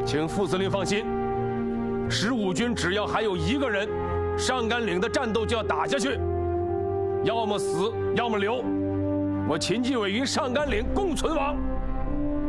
请副司令放心，15军只要还有1个人，上甘岭的战斗就要打下去，要么死，要么留。我秦继伟与上甘岭共存亡。